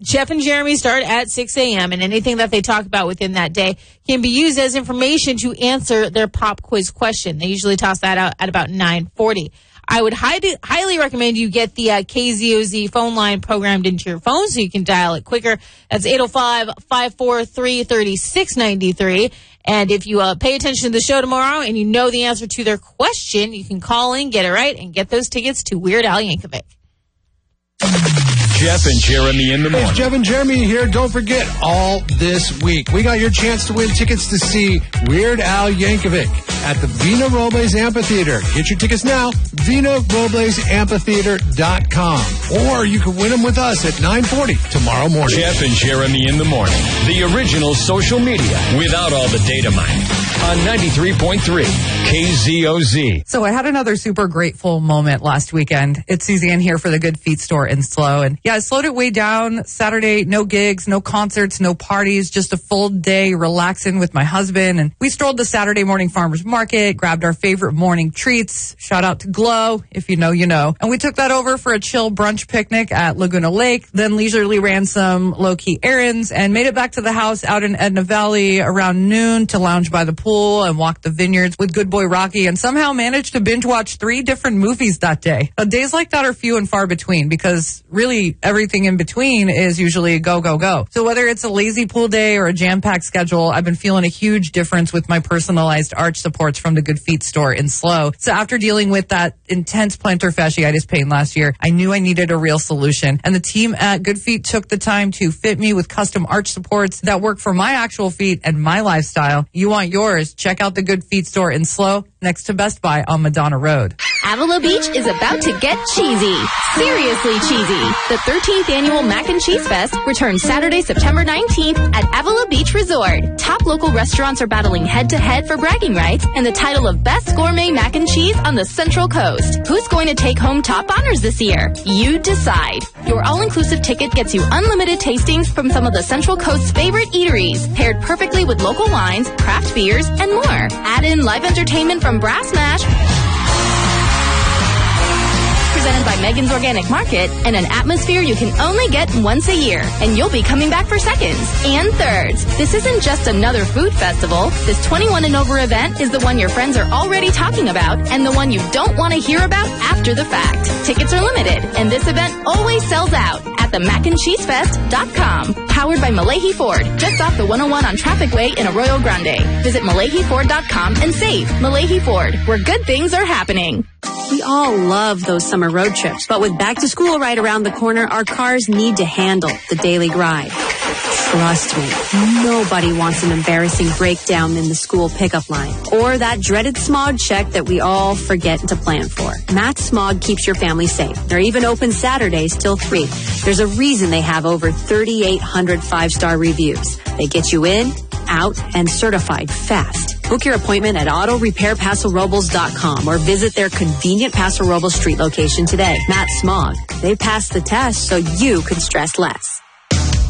Jeff and Jeremy start at 6 a.m., and anything that they talk about within that day can be used as information to answer their pop quiz question. They usually toss that out at about 9:40. I would highly recommend you get the KZOZ phone line programmed into your phone so you can dial it quicker. That's 805-543-3693. And if you pay attention to the show tomorrow and you know the answer to their question, you can call in, get it right, and get those tickets to Weird Al Yankovic. Jeff and Jeremy in the morning. It's Jeff and Jeremy here. Don't forget, all this week, we got your chance to win tickets to see Weird Al Yankovic at the Vina Robles Amphitheater. Get your tickets now, VinaRoblesAmphitheater.com. Or you can win them with us at 9:40 tomorrow morning. Jeff and Jeremy in the morning. The original social media without all the data mining. On 93.3 KZOZ. So I had another super grateful moment last weekend. It's Suzanne here for the Good Feet store in SLO. And yeah, I slowed it way down. Saturday, no gigs, no concerts, no parties, just a full day relaxing with my husband. And we strolled the Saturday morning farmers market, grabbed our favorite morning treats. Shout out to Glow. If you know, you know. And we took that over for a chill brunch picnic at Laguna Lake, then leisurely ran some low-key errands and made it back to the house out in Edna Valley around noon to lounge by the pool and walk the vineyards with good boy Rocky, and somehow managed to binge watch 3 different movies that day. Now, days like that are few and far between because really everything in between is usually go, go, go. So whether it's a lazy pool day or a jam-packed schedule, I've been feeling a huge difference with my personalized arch supports from the Good Feet store in SLO. So after dealing with that intense plantar fasciitis pain last year, I knew I needed a real solution. And the team at Good Feet took the time to fit me with custom arch supports that work for my actual feet and my lifestyle. You want yours? Check out the Good Feet store in SLO next to Best Buy on Madonna Road. Avila Beach is about to get cheesy. Seriously cheesy. The 13th annual Mac and Cheese Fest returns Saturday, September 19th at Avila Beach Resort. Top local restaurants are battling head-to-head for bragging rights and the title of Best Gourmet Mac and Cheese on the Central Coast. Who's going to take home top honors this year? You decide. Your all-inclusive ticket gets you unlimited tastings from some of the Central Coast's favorite eateries, paired perfectly with local wines, craft beers, and more. Add in live entertainment from Brass Mash, presented by Megan's Organic Market, and an atmosphere you can only get once a year. And you'll be coming back for seconds and thirds. This isn't just another food festival. This 21 and over event is the one your friends are already talking about and the one you don't want to hear about after the fact. Tickets are limited, and this event always sells out at themacandcheesefest.com. Powered by Malahi Ford, just off the 101 on Traffic Way in Arroyo Grande. Visit MalahiFord.com and save. Malahi Ford, where good things are happening. We all love those summer road trips, but with back to school right around the corner, our cars need to handle the daily grind. Trust me, nobody wants an embarrassing breakdown in the school pickup line or that dreaded smog check that we all forget to plan for. Matt Smog keeps your family safe. They're even open Saturdays till 3. There's a reason they have over 3,800 5-star reviews. They get you in, out, and certified fast. Book your appointment at autorepairpasorobles.com or visit their convenient Paso Robles Street location today. Matt Smog. They passed the test so you can stress less.